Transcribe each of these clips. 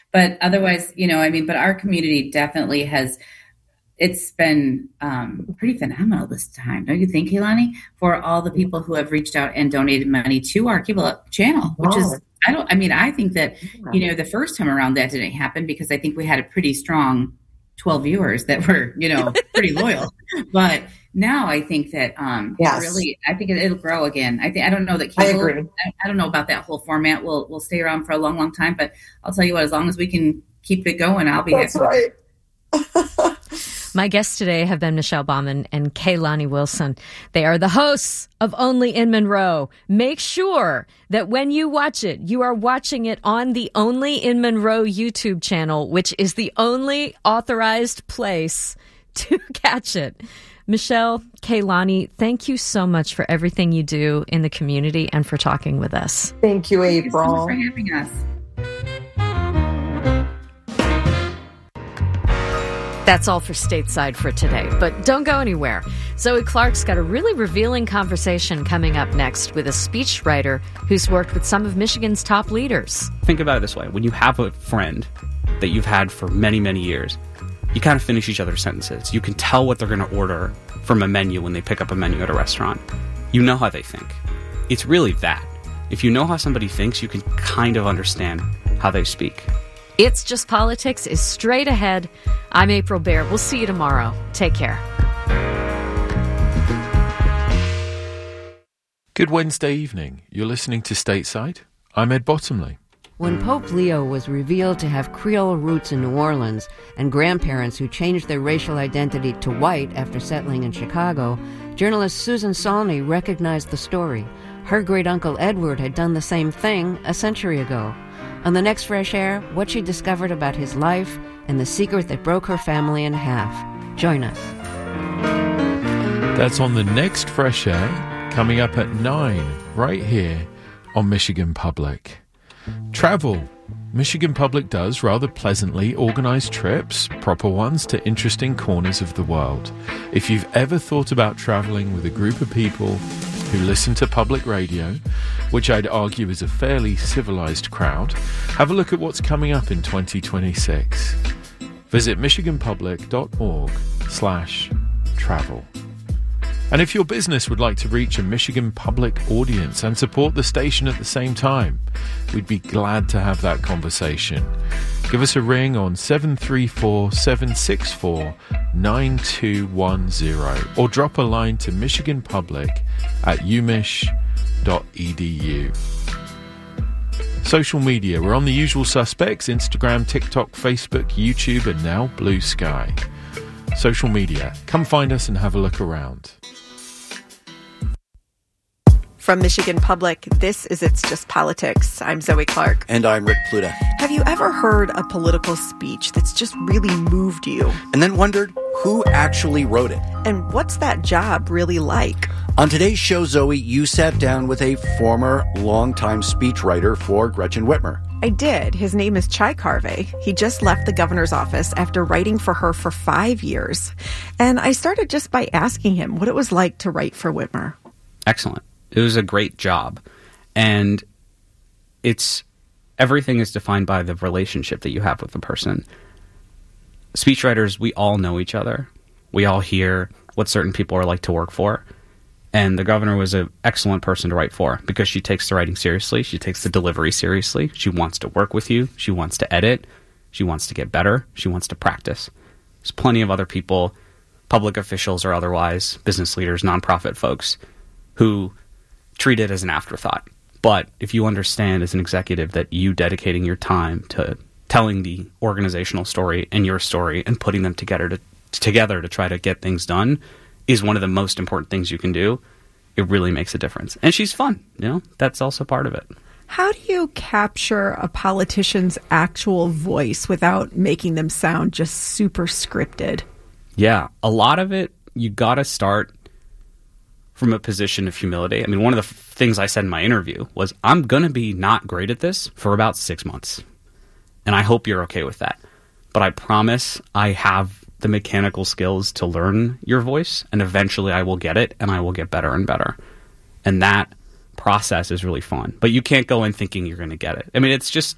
But otherwise, but our community definitely it's been pretty phenomenal this time. Don't you think, Kehlani? For all the people who have reached out and donated money to our cable channel, which is, I think that, the first time around that didn't happen because I think we had a pretty strong 12 viewers that were, pretty loyal. But now I think that really, I think it'll grow again. I don't know that cable, I agree. I don't know about that whole format. We'll stay around for a long, long time. But I'll tell you what, as long as we can keep it going, I'll be happy. That's right. My guests today have been Michelle Baumann and Kehlani Wilson. They are the hosts of Only in Monroe. Make sure that when you watch it, you are watching it on the Only in Monroe YouTube channel, which is the only authorized place to catch it. Michelle, Kehlani, thank you so much for everything you do in the community and for talking with us. Thank you, April. Thank you so much for having us. That's all for Stateside for today, but don't go anywhere. Zoe Clark's got a really revealing conversation coming up next with a speechwriter who's worked with some of Michigan's top leaders. Think about it this way. When you have a friend that you've had for many, many years, you kind of finish each other's sentences. You can tell what they're going to order from a menu when they pick up a menu at a restaurant. You know how they think. It's really that. If you know how somebody thinks, you can kind of understand how they speak. It's Just Politics is straight ahead. I'm April Baer. We'll see you tomorrow. Take care. Good Wednesday evening. You're listening to Stateside. I'm Ed Bottomley. When Pope Leo was revealed to have Creole roots in New Orleans and grandparents who changed their racial identity to white after settling in Chicago, journalist Susan Saulney recognized the story. Her great-uncle Edward had done the same thing a century ago. On the next Fresh Air, what she discovered about his life and the secret that broke her family in half. Join us. That's on the next Fresh Air, coming up at 9, right here on Michigan Public. Travel. Michigan Public does rather pleasantly organize trips, proper ones, to interesting corners of the world. If you've ever thought about traveling with a group of people who listen to public radio, which I'd argue is a fairly civilized crowd, have a look at what's coming up in 2026. Visit michiganpublic.org/travel. And if your business would like to reach a Michigan Public audience and support the station at the same time, we'd be glad to have that conversation. Give us a ring on 734-764-9210 or drop a line to michiganpublic@umich.edu. Social media. We're on the usual suspects: Instagram, TikTok, Facebook, YouTube, and now Blue Sky. Social media. Come find us and have a look around. From Michigan Public, this is It's Just Politics. I'm Zoe Clark. And I'm Rick Pluta. Have you ever heard a political speech that's just really moved you? And then wondered who actually wrote it? And what's that job really like? On today's show, Zoe, you sat down with a former longtime speechwriter for Gretchen Whitmer. I did. His name is Chai Carvey. He just left the governor's office after writing for her for 5 years. And I started just by asking him what it was like to write for Whitmer. Excellent. It was a great job. And everything is defined by the relationship that you have with the person. Speechwriters, we all know each other. We all hear what certain people are like to work for. And the governor was an excellent person to write for because she takes the writing seriously. She takes the delivery seriously. She wants to work with you. She wants to edit. She wants to get better. She wants to practice. There's plenty of other people, public officials or otherwise, business leaders, nonprofit folks, who treat it as an afterthought. But if you understand as an executive that you dedicating your time to telling the organizational story and your story and putting them together to try to get things done is one of the most important things you can do, it really makes a difference. And she's fun, that's also part of it. How do you capture a politician's actual voice without making them sound just super scripted? Yeah, a lot of it, you got to start from a position of humility. I mean, one of the things I said in my interview was, I'm going to be not great at this for about 6 months. And I hope you're okay with that. But I promise I have the mechanical skills to learn your voice, and eventually I will get it, and I will get better and better. And that process is really fun. But you can't go in thinking you're going to get it. I mean, it's just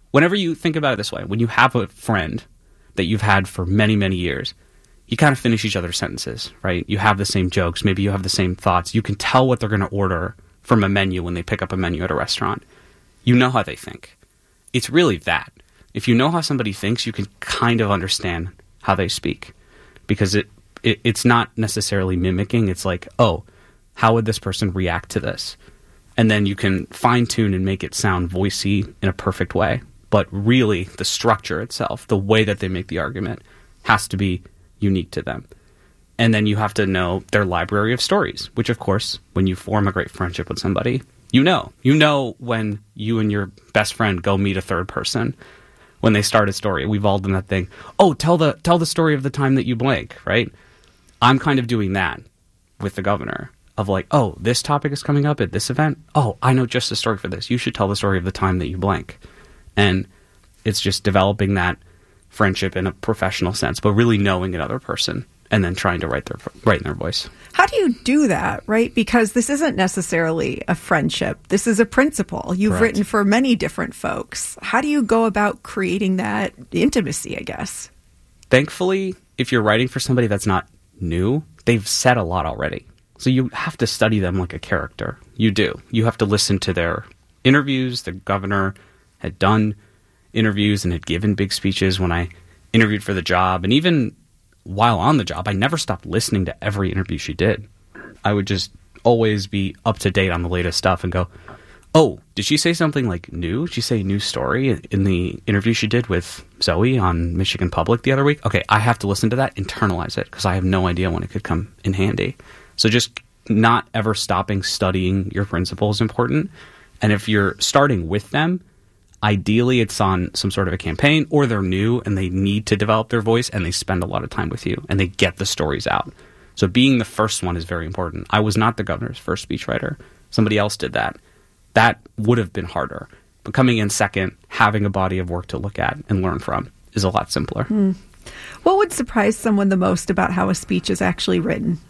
whenever you think about it this way, when you have a friend that you've had for many, many years, you kind of finish each other's sentences, right? You have the same jokes. Maybe you have the same thoughts. You can tell what they're going to order from a menu when they pick up a menu at a restaurant. You know how they think. It's really that. If you know how somebody thinks, you can kind of understand how they speak, because it's not necessarily mimicking. It's like, oh, how would this person react to this? And then you can fine-tune and make it sound voicey in a perfect way. But really, the structure itself, the way that they make the argument, has to be unique to them. And then you have to know their library of stories, which, of course, when you form a great friendship with somebody, you know when you and your best friend go meet a third person, when they start a story. We've all done that thing. Oh, tell the story of the time that you blank, right? I'm kind of doing that with the governor of like, oh, this topic is coming up at this event. Oh, I know just the story for this. You should tell the story of the time that you blank. And it's just developing that friendship in a professional sense, but really knowing another person and then trying to write in their voice. How do you do that, right? Because this isn't necessarily a friendship. This is a principle. You've Correct. written for many different folks. How do you go about creating that intimacy, I guess? Thankfully, if you're writing for somebody that's not new, they've said a lot already. So you have to study them like a character. You do. You have to listen to their interviews. The governor had done interviews and had given big speeches when I interviewed for the job. And even while on the job, I never stopped listening to every interview she did. I would just always be up to date on the latest stuff and go, oh, did she say something like new? Did she say new story in the interview she did with Zoe on Michigan Public the other week? Okay, I have to listen to that, internalize it, because I have no idea when it could come in handy. So just not ever stopping studying your principles is important. And if you're starting with them, ideally it's on some sort of a campaign, or they're new and they need to develop their voice and they spend a lot of time with you and they get the stories out. So being the first one is very important. I was not the governor's first speechwriter. Somebody else did that. That would have been harder. But coming in second, having a body of work to look at and learn from is a lot simpler. What would surprise someone the most about how a speech is actually written?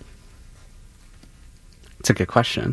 It's a good question.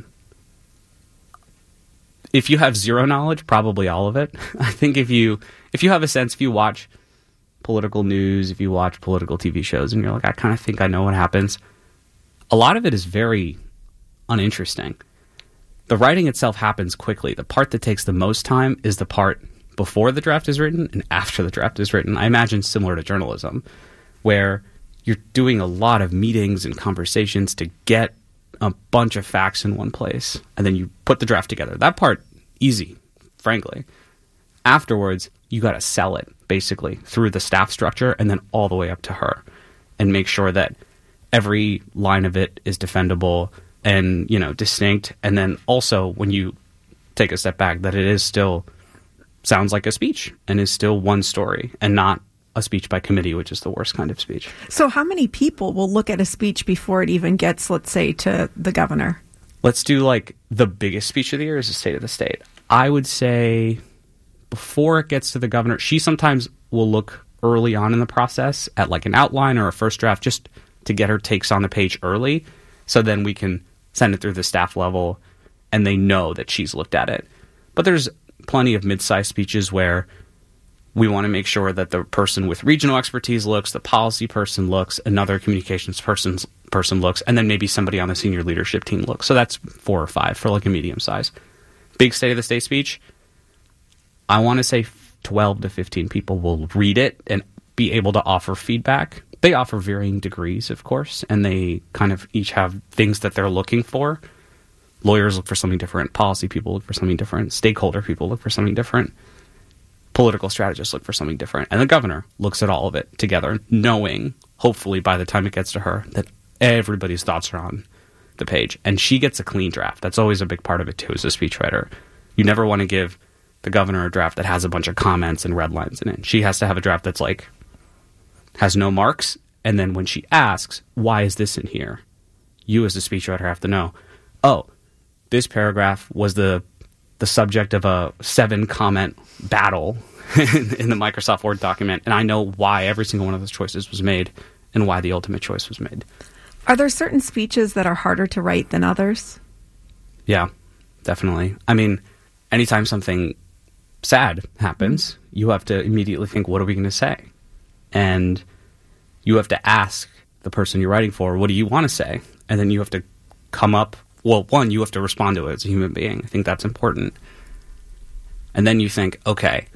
If you have zero knowledge, probably all of it. I think if you have a sense, if you watch political news, if you watch political TV shows and you're like, I kind of think I know what happens, a lot of it is very uninteresting. The writing itself happens quickly. The part that takes the most time is the part before the draft is written and after the draft is written. I imagine similar to journalism, where you're doing a lot of meetings and conversations to get a bunch of facts in one place, and then you put the draft together. That part, easy, frankly. Afterwards, you got to sell it, basically, through the staff structure and then all the way up to her, and make sure that every line of it is defendable and, distinct. And then also, when you take a step back, that it is still sounds like a speech and is still one story and not a speech by committee, which is the worst kind of speech. So how many people will look at a speech before it even gets, let's say, to the governor? Let's do like the biggest speech of the year is the State of the State. I would say before it gets to the governor, she sometimes will look early on in the process at like an outline or a first draft just to get her takes on the page early. So then we can send it through the staff level and they know that she's looked at it. But there's plenty of mid-sized speeches where we want to make sure that the person with regional expertise looks, the policy person looks, another communications person looks, and then maybe somebody on the senior leadership team looks. So that's 4 or 5 for like a medium size. Big State of the State speech, I want to say 12 to 15 people will read it and be able to offer feedback. They offer varying degrees, of course, and they kind of each have things that they're looking for. Lawyers look for something different. Policy people look for something different. Stakeholder people look for something different. Political strategists look for something different. And the governor looks at all of it together, knowing, hopefully by the time it gets to her, that everybody's thoughts are on the page. And she gets a clean draft. That's always a big part of it, too, as a speechwriter. You never want to give the governor a draft that has a bunch of comments and red lines in it. She has to have a draft that's like, has no marks. And then when she asks, why is this in here? You as a speechwriter have to know, oh, this paragraph was the subject of a 7-comment battle in the Microsoft Word document, and I know why every single one of those choices was made and why the ultimate choice was made. Are there certain speeches that are harder to write than others? Yeah, definitely. I mean, anytime something sad happens, you have to immediately think, what are we going to say? And you have to ask the person you're writing for, what do you want to say? And then you have to come up, well, one, you have to respond to it as a human being. I think that's important. And then you think, okay,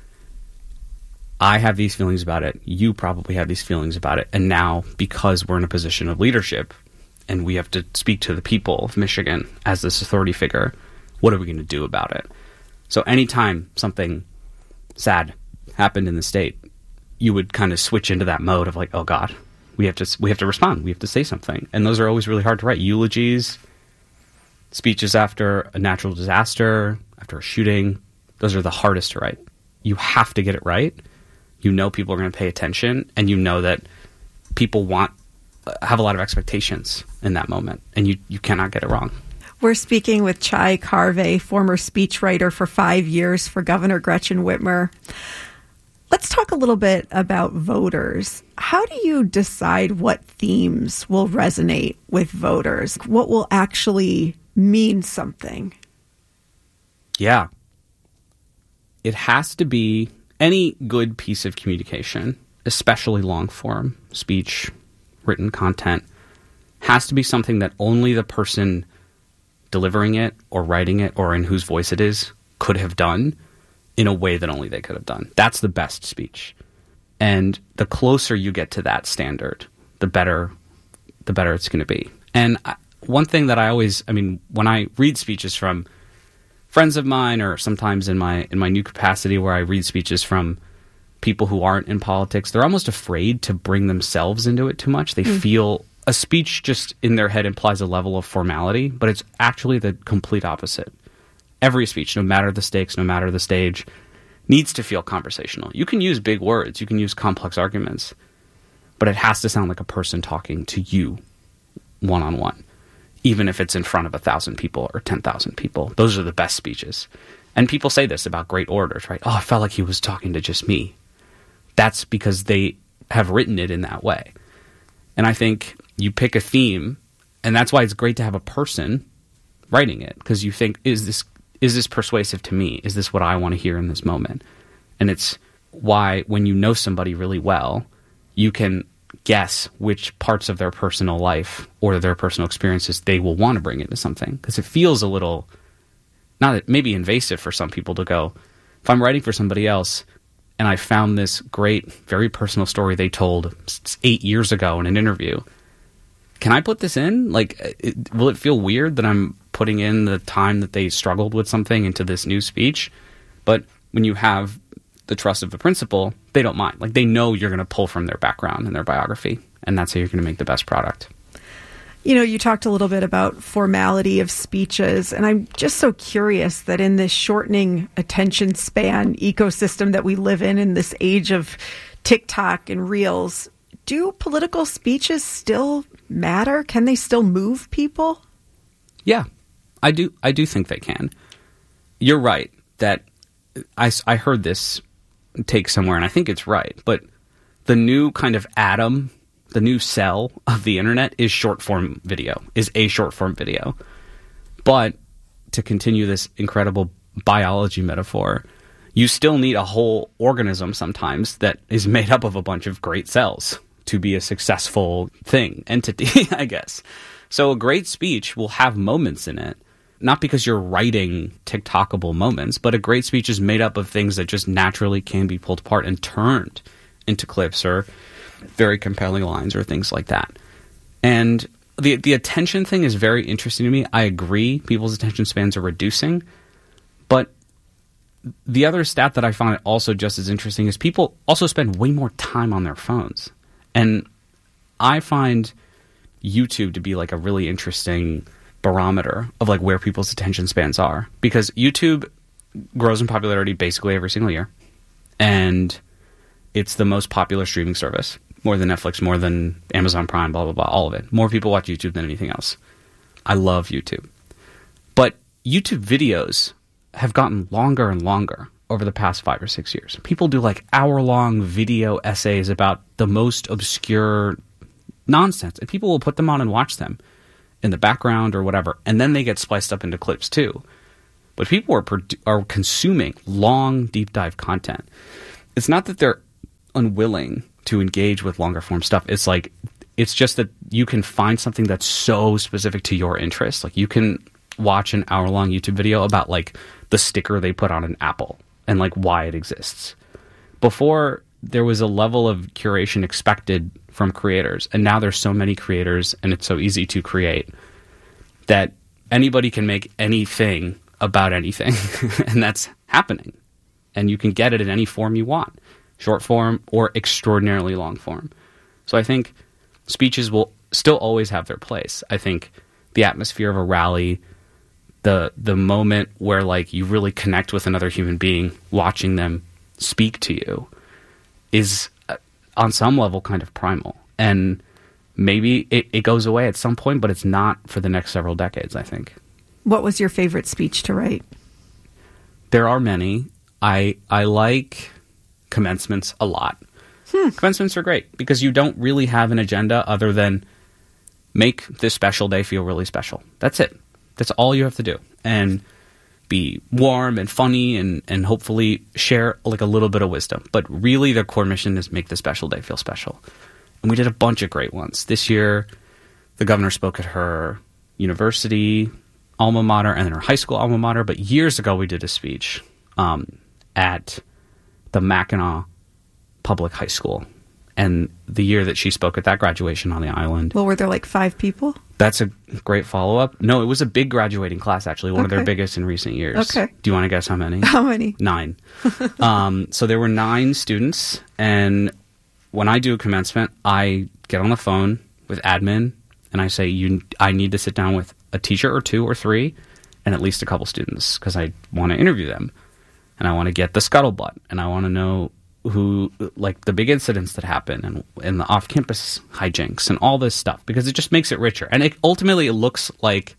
I have these feelings about it. You probably have these feelings about it. And now, because we're in a position of leadership and we have to speak to the people of Michigan as this authority figure, what are we going to do about it? So anytime something sad happened in the state, you would kind of switch into that mode of like, oh God, we have to respond. We have to say something. And those are always really hard to write. Eulogies, speeches after a natural disaster, after a shooting, those are the hardest to write. You have to get it right. You know people are going to pay attention, and you know that people have a lot of expectations in that moment, and you cannot get it wrong. We're speaking with Chai Carvey, former speechwriter for 5 years for Governor Gretchen Whitmer. Let's talk a little bit about voters. How do you decide what themes will resonate with voters? What will actually mean something? Yeah. It has to be any good piece of communication, especially long form speech, written content, has to be something that only the person delivering it or writing it or in whose voice it is could have done in a way that only they could have done. That's the best speech. And the closer you get to that standard, the better it's going to be. And one thing that when I read speeches from friends of mine, or sometimes in my new capacity where I read speeches from people who aren't in politics, they're almost afraid to bring themselves into it too much. They feel a speech just in their head implies a level of formality, but it's actually the complete opposite. Every speech, no matter the stakes, no matter the stage, needs to feel conversational. You can use big words, you can use complex arguments, but it has to sound like a person talking to you one-on-one, even if it's in front of 1,000 people or 10,000 people. Those are the best speeches. And people say this about great orators, right? Oh, I felt like he was talking to just me. That's because they have written it in that way. And I think you pick a theme, and that's why it's great to have a person writing it, because you think, is this persuasive to me? Is this what I want to hear in this moment? And it's why when you know somebody really well, you can guess which parts of their personal life or their personal experiences they will want to bring into something. Because it feels a little, not maybe invasive for some people to go, if I'm writing for somebody else and I found this great, very personal story they told 8 years ago in an interview, can I put this in? Will it feel weird that I'm putting in the time that they struggled with something into this new speech? But when you have the trust of the principal, they don't mind. They know you're going to pull from their background and their biography, and that's how you're going to make the best product. You talked a little bit about formality of speeches, and I'm just so curious that in this shortening attention span ecosystem that we live in this age of TikTok and Reels, do political speeches still matter? Can they still move people? Yeah, I do think they can. You're right that I heard this take somewhere, and I think it's right, but the new kind of atom, the new cell of the internet is short-form video, is a short-form video. But to continue this incredible biology metaphor, you still need a whole organism sometimes that is made up of a bunch of great cells to be a successful entity, I guess. So a great speech will have moments in it, not because you're writing TikTokable moments, but a great speech is made up of things that just naturally can be pulled apart and turned into clips or very compelling lines or things like that. And the attention thing is very interesting to me. I agree people's attention spans are reducing, but the other stat that I find also just as interesting is people also spend way more time on their phones. And I find YouTube to be a really interesting barometer of where people's attention spans are, because YouTube grows in popularity basically every single year, and it's the most popular streaming service, more than Netflix, more than Amazon Prime, blah blah blah, all of it. More people watch YouTube than anything else. I love YouTube, but YouTube videos have gotten longer and longer over the past 5 or 6 years. People do hour-long video essays about the most obscure nonsense, and people will put them on and watch them in the background or whatever, and then they get spliced up into clips too. but people are consuming long, deep dive content. It's not that they're unwilling to engage with longer form stuff. It's just that you can find something that's so specific to your interest. Like, you can watch an hour-long YouTube video about, like, the sticker they put on an apple and, like, why it exists. Before, there was a level of curation expected from creators, and now there's so many creators and it's so easy to create that anybody can make anything about anything, and that's happening. And you can get it in any form you want, short form or extraordinarily long form. So I think speeches will still always have their place. I think the atmosphere of a rally, the moment where, like, you really connect with another human being watching them speak to you is on some level kind of primal. And maybe it goes away at some point, but it's not for the next several decades, I think. What was your favorite speech to write? There are many. I like commencements a lot. Commencements are great because you don't really have an agenda other than make this special day feel really special. That's it. That's all you have to do. And be warm and funny and hopefully share, like, a little bit of wisdom. But really the core mission is make the special day feel special. And we did a bunch of great ones. This year, the governor spoke at her university alma mater and then her high school alma mater. But years ago, we did a speech at the Mackinac Public High School. And the year that she spoke at that graduation on the island. Well, were there like 5 people? That's a great follow-up. No, it was a big graduating class, actually, one of their biggest in recent years. Okay. Do you want to guess how many? How many? 9. So there were 9 students, and when I do a commencement, I get on the phone with admin, and I say, I need to sit down with a teacher or 2 or 3, and at least a couple students, because I want to interview them, and I want to get the scuttlebutt, and I want to know who, like, the big incidents that happen and the off-campus hijinks and all this stuff, because it just makes it richer. And it looks like,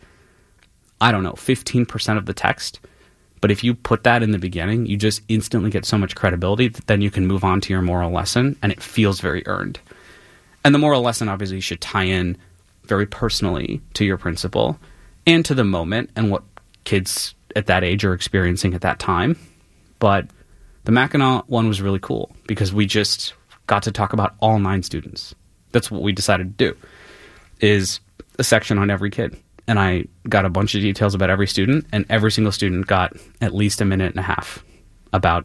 I don't know, 15% of the text. But if you put that in the beginning, you just instantly get so much credibility that then you can move on to your moral lesson, and it feels very earned. And the moral lesson obviously should tie in very personally to your principal and to the moment and what kids at that age are experiencing at that time. But the Mackinac one was really cool because we just got to talk about all 9 students. That's what we decided to do, is a section on every kid. And I got a bunch of details about every student, and every single student got at least a minute and a half about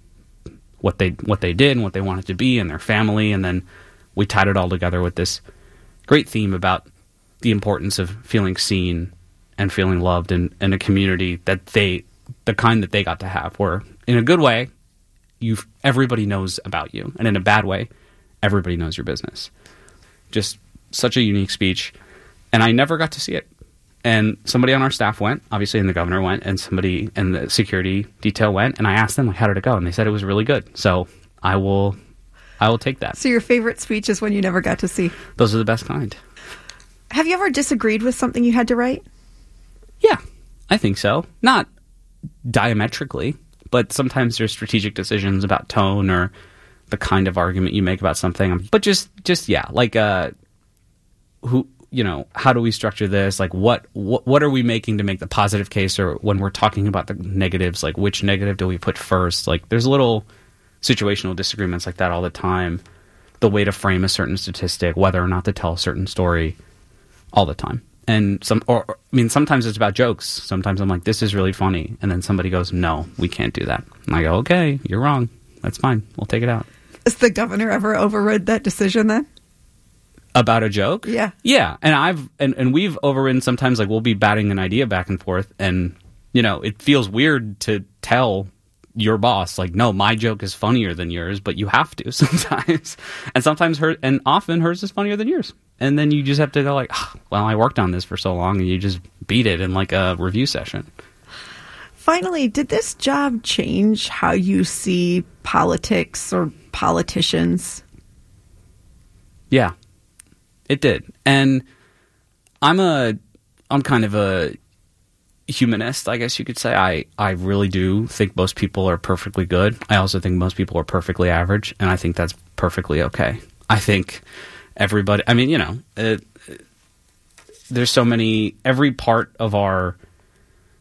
what they did and what they wanted to be and their family. And then we tied it all together with this great theme about the importance of feeling seen and feeling loved in a community that the kind that they got to have, where in a good way, everybody knows about you, and in a bad way, everybody knows your business. Just such a unique speech, and I never got to see it. And somebody on our staff went, obviously, and the governor went, and somebody in the security detail went, and I asked them, like, how did it go? And they said it was really good. So I will take that. So your favorite speech is when you never got to see? Those are the best kind. Have you ever disagreed with something you had to write? Yeah, I think so. Not diametrically, but sometimes there's strategic decisions about tone or the kind of argument you make about something. But just yeah, like how do we structure this? Like what are we making to make the positive case, or when we're talking about the negatives, like which negative do we put first? Like there's little situational disagreements like that all the time. The way to frame a certain statistic, whether or not to tell a certain story, all the time. And sometimes it's about jokes. Sometimes I'm like, this is really funny. And then somebody goes, no, we can't do that. And I go, okay, you're wrong. That's fine. We'll take it out. Has the governor ever overrid that decision then? About a joke? Yeah. Yeah. And we've overridden sometimes, like we'll be batting an idea back and forth. And, it feels weird to tell your boss, like, no, my joke is funnier than yours, but you have to sometimes. And sometimes often hers is funnier than yours. And then you just have to go like, well, I worked on this for so long, and you just beat it in like a review session. Finally, did this job change how you see politics or politicians? Yeah, it did. And I'm kind of a humanist, I guess you could say. I really do think most people are perfectly good. I also think most people are perfectly average, and I think that's perfectly okay. I think everybody, there's so many, every part of our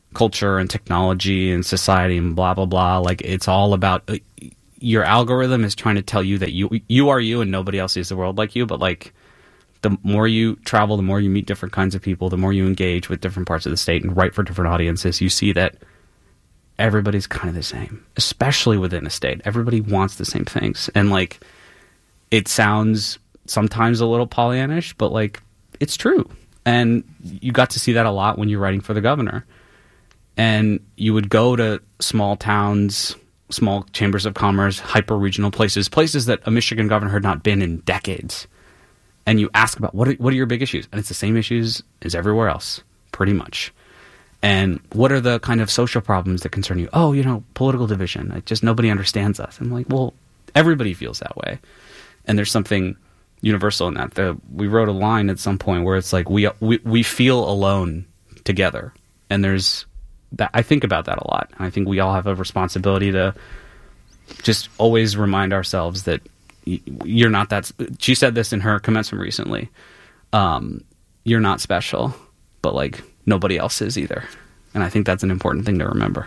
culture and technology and society and blah, blah, blah. Like, it's all about your algorithm is trying to tell you that you are you and nobody else sees the world like you. But like, the more you travel, the more you meet different kinds of people, the more you engage with different parts of the state and write for different audiences, you see that everybody's kind of the same, especially within a state. Everybody wants the same things. And like, it sounds sometimes a little Pollyannish, but like, it's true. And you got to see that a lot when you're writing for the governor. And you would go to small towns, small chambers of commerce, hyper-regional places that a Michigan governor had not been in decades. And you ask about, what are your big issues? And it's the same issues as everywhere else, pretty much. And what are the kind of social problems that concern you? Oh, political division. Just nobody understands us. I'm like, well, everybody feels that way. And there's something universal in that. We wrote a line at some point where it's like, we feel alone together. And there's that. I think about that a lot. And I think we all have a responsibility to just always remind ourselves that you're not that. She said this in her commencement recently. You're not special, but like, nobody else is either. And I think that's an important thing to remember.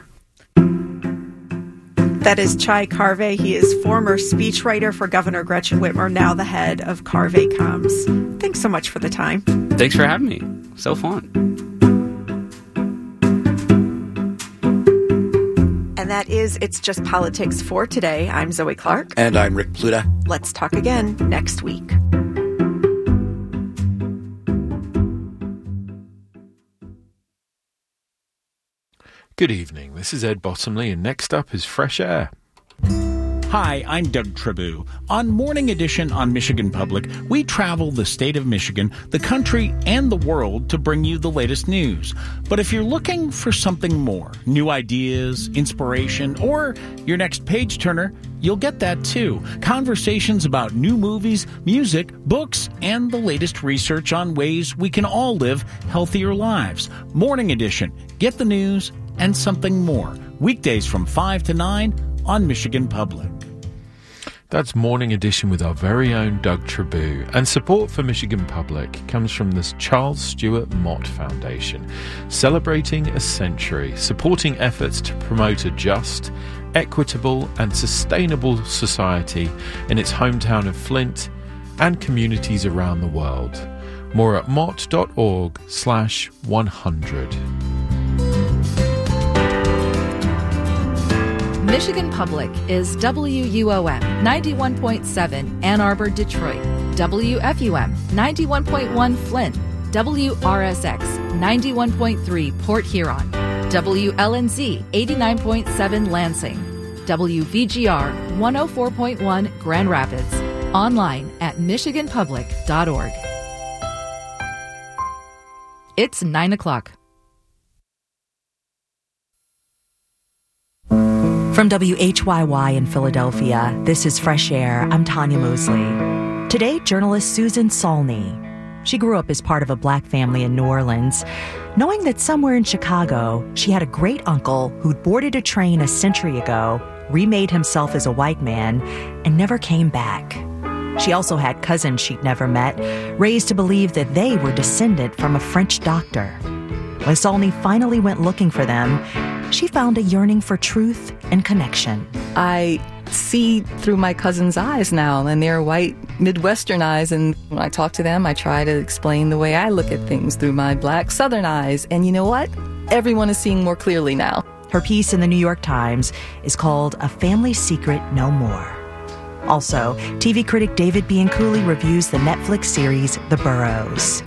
That is Chai Carvey. He is former speechwriter for Governor Gretchen Whitmer, now the head of Carvey Comms. Thanks so much for the time. Thanks for having me. So fun. And that is It's Just Politics for today. I'm Zoe Clark. And I'm Rick Pluta. Let's talk again next week. Good evening, this is Ed Bottomley, and next up is Fresh Air. Hi, I'm Doug Tribou. On Morning Edition on Michigan Public, we travel the state of Michigan, the country, and the world to bring you the latest news. But if you're looking for something more, new ideas, inspiration, or your next page-turner, you'll get that too. Conversations about new movies, music, books, and the latest research on ways we can all live healthier lives. Morning Edition. Get the news and something more. Weekdays from 5 to 9 on Michigan Public. That's Morning Edition with our very own Doug Tribou. And support for Michigan Public comes from the Charles Stewart Mott Foundation, celebrating a century, supporting efforts to promote a just, equitable and sustainable society in its hometown of Flint and communities around the world. More at mott.org/100. Michigan Public is WUOM 91.7 Ann Arbor, Detroit, WFUM 91.1 Flint, WRSX 91.3 Port Huron, WLNZ 89.7 Lansing, WVGR 104.1 Grand Rapids, online at michiganpublic.org. It's 9 o'clock. From WHYY in Philadelphia, this is Fresh Air. I'm Tanya Mosley. Today, journalist Susan Salney. She grew up as part of a black family in New Orleans, knowing that somewhere in Chicago, she had a great uncle who'd boarded a train a century ago, remade himself as a white man, and never came back. She also had cousins she'd never met, raised to believe that they were descended from a French doctor. When Salney finally went looking for them, she found a yearning for truth and connection. I see through my cousin's eyes now, and they're white Midwestern eyes, and when I talk to them, I try to explain the way I look at things through my black Southern eyes, and you know what? Everyone is seeing more clearly now. Her piece in the New York Times is called A Family Secret No More. Also, TV critic David Bianculli reviews the Netflix series The Burrows.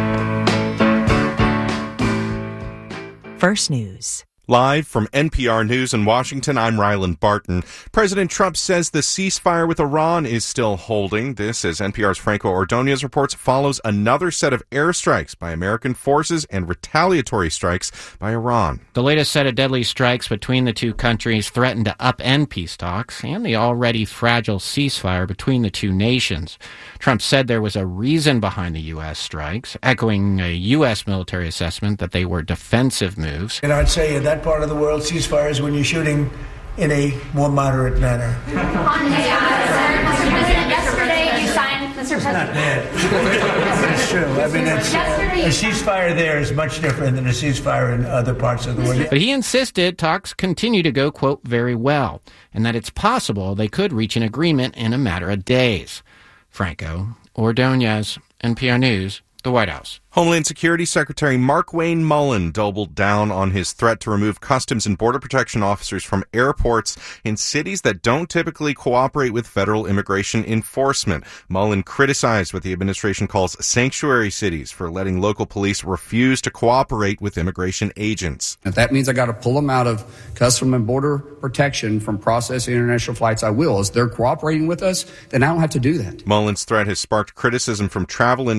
First News. Live from NPR News in Washington, I'm Ryland Barton. President Trump says the ceasefire with Iran is still holding. This, as NPR's Franco Ordonez reports, follows another set of airstrikes by American forces and retaliatory strikes by Iran. The latest set of deadly strikes between the two countries threaten to upend peace talks and the already fragile ceasefire between the two nations. Trump said there was a reason behind the U.S. strikes, echoing a U.S. military assessment that they were defensive moves. And I'd say in that part of the world, ceasefires when you're shooting in a more moderate manner. Mr. President, yesterday you signed, Mr. President. That's true. I mean, a ceasefire there is much different than a ceasefire in other parts of the world. But he insisted talks continue to go, quote, very well, and that it's possible they could reach an agreement in a matter of days. Franco Ordonez, NPR News, the White House. Homeland Security Secretary Markwayne Mullin doubled down on his threat to remove Customs and Border Protection officers from airports in cities that don't typically cooperate with federal immigration enforcement. Mullin criticized what the administration calls sanctuary cities for letting local police refuse to cooperate with immigration agents. If that means I got to pull them out of Customs and Border Protection from processing international flights, I will. If they're cooperating with us, then I don't have to do that. Mullin's threat has sparked criticism from the travel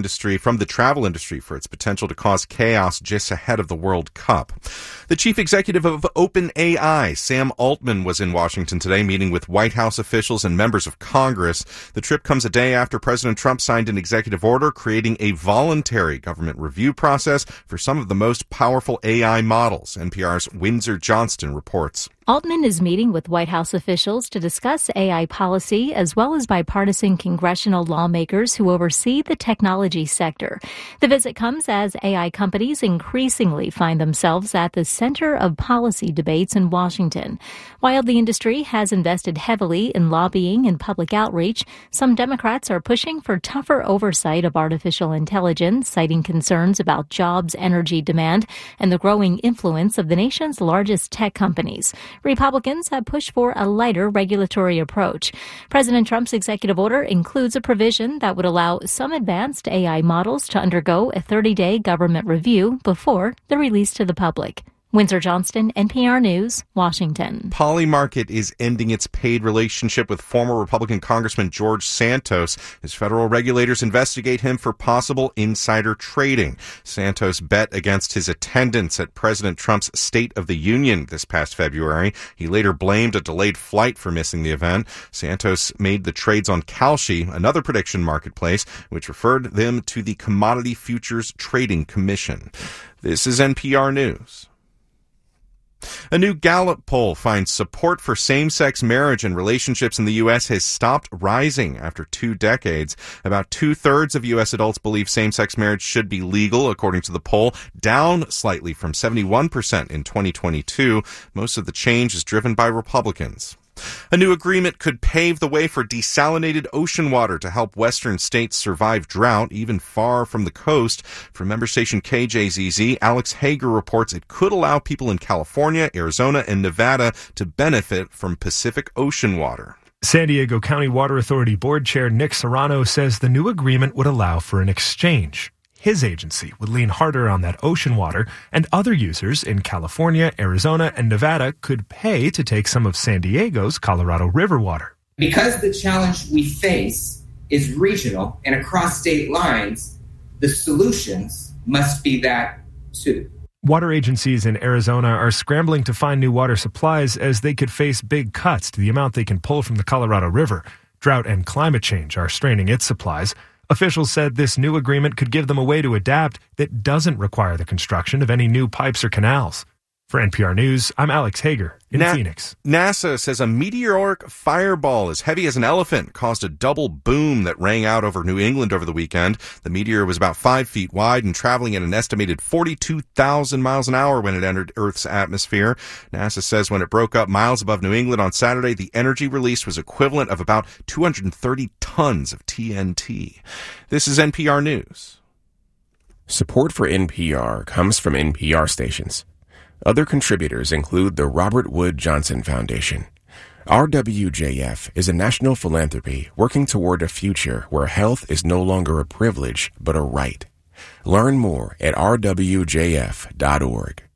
industry for its potential to cause chaos just ahead of the World Cup. The chief executive of OpenAI, Sam Altman, was in Washington today meeting with White House officials and members of Congress. The trip comes a day after President Trump signed an executive order creating a voluntary government review process for some of the most powerful AI models. NPR's Windsor Johnston reports. Altman is meeting with White House officials to discuss AI policy as well as bipartisan congressional lawmakers who oversee the technology sector. The visit comes as AI companies increasingly find themselves at the center of policy debates in Washington. While the industry has invested heavily in lobbying and public outreach, some Democrats are pushing for tougher oversight of artificial intelligence, citing concerns about jobs, energy demand, and the growing influence of the nation's largest tech companies. Republicans have pushed for a lighter regulatory approach. President Trump's executive order includes a provision that would allow some advanced AI models to undergo a 30-day government review before they're released to the public. Windsor Johnston, NPR News, Washington. Polymarket is ending its paid relationship with former Republican Congressman George Santos as federal regulators investigate him for possible insider trading. Santos bet against his attendance at President Trump's State of the Union this past February. He later blamed a delayed flight for missing the event. Santos made the trades on Kalshi, another prediction marketplace, which referred them to the Commodity Futures Trading Commission. This is NPR News. A new Gallup poll finds support for same-sex marriage and relationships in the U.S. has stopped rising after 2 decades. About 2/3 of U.S. adults believe same-sex marriage should be legal, according to the poll, down slightly from 71% in 2022. Most of the change is driven by Republicans. A new agreement could pave the way for desalinated ocean water to help western states survive drought, even far from the coast. From member station KJZZ, Alex Hager reports it could allow people in California, Arizona, and Nevada to benefit from Pacific Ocean water. San Diego County Water Authority Board Chair Nick Serrano says the new agreement would allow for an exchange. His agency would lean harder on that ocean water, and other users in California, Arizona, and Nevada could pay to take some of San Diego's Colorado River water. Because the challenge we face is regional and across state lines, the solutions must be that too. Water agencies in Arizona are scrambling to find new water supplies as they could face big cuts to the amount they can pull from the Colorado River. Drought and climate change are straining its supplies. Officials said this new agreement could give them a way to adapt that doesn't require the construction of any new pipes or canals. For NPR News, I'm Alex Hager in Phoenix. NASA says a meteoric fireball as heavy as an elephant caused a double boom that rang out over New England over the weekend. The meteor was about 5 feet wide and traveling at an estimated 42,000 miles an hour when it entered Earth's atmosphere. NASA says when it broke up miles above New England on Saturday, the energy released was equivalent of about 230 tons of TNT. This is NPR News. Support for NPR comes from NPR stations. Other contributors include the Robert Wood Johnson Foundation. RWJF is a national philanthropy working toward a future where health is no longer a privilege, but a right. Learn more at rwjf.org.